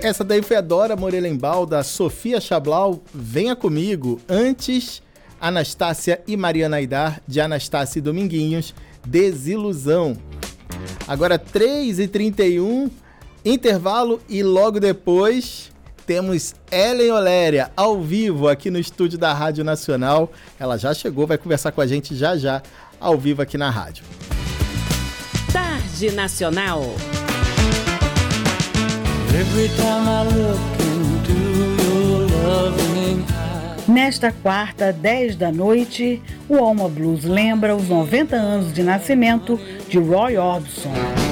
Essa daí foi a Dora Morelenbaum, da Sofia Chablau, Venha Comigo. Antes, Anastácia e Mariana Aidar, de Anastácia e Dominguinhos, Desilusão. Agora 3h31, intervalo, e logo depois temos Ellen Oléria, ao vivo aqui no estúdio da Rádio Nacional. Ela já chegou, vai conversar com a gente já, ao vivo aqui na rádio. Tarde Nacional. Nesta quarta, 10 da noite, o Alma Blues lembra os 90 anos de nascimento de Roy Orbison.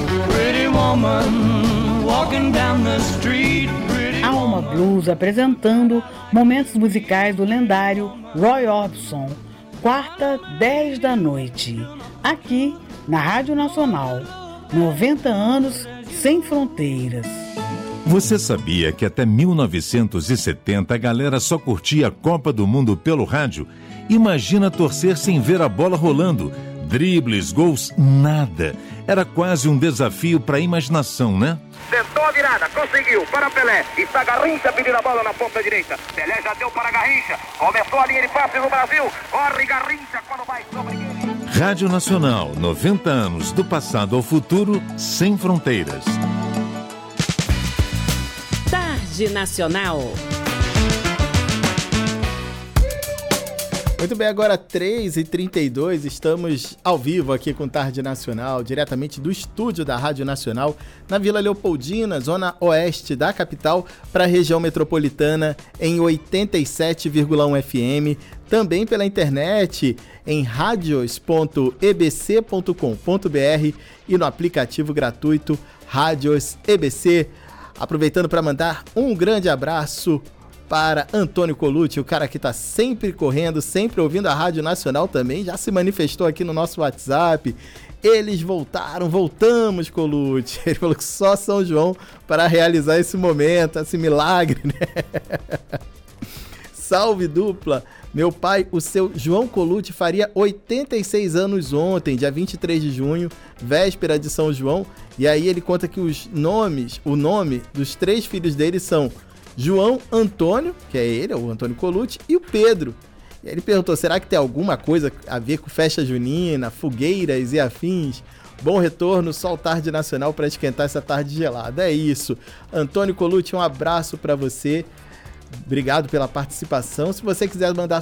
Alma Blues apresentando momentos musicais do lendário Roy Orbison. Quarta, 10 da noite, aqui na Rádio Nacional. 90 anos sem fronteiras. Você sabia que até 1970 a galera só curtia a Copa do Mundo pelo rádio? Imagina torcer sem ver a bola rolando. Dribles, gols, nada. Era quase um desafio para a imaginação, né? Tentou a virada, conseguiu, para Pelé. Está Garrincha pedindo a bola na ponta direita. Pelé já deu para Garrincha. Começou a linha de passes no Brasil. Corre Garrincha quando vai sobre ele. Rádio Nacional, 90 anos, do passado ao futuro, sem fronteiras. Tarde Nacional. Muito bem, agora 3h32, estamos ao vivo aqui com Tarde Nacional, diretamente do estúdio da Rádio Nacional, na Vila Leopoldina, zona oeste da capital, para a região metropolitana, em 87,1 FM, também pela internet, em radios.ebc.com.br e no aplicativo gratuito Rádios EBC. Aproveitando para mandar um grande abraço para Antônio Colucci, o cara que está sempre correndo, sempre ouvindo a Rádio Nacional também, já se manifestou aqui no nosso WhatsApp. Eles voltamos, Colucci. Ele falou que só São João para realizar esse momento, esse milagre, né? Salve dupla! Meu pai, o seu João Colucci, faria 86 anos ontem, dia 23 de junho, véspera de São João. E aí ele conta que o nome dos 3 filhos dele são João Antônio, que é ele, o Antônio Colucci, e o Pedro. E aí ele perguntou, será que tem alguma coisa a ver com festa junina, fogueiras e afins? Bom retorno, sol Tarde Nacional para esquentar essa tarde gelada. É isso. Antônio Colucci, um abraço para você. Obrigado pela participação. Se você quiser mandar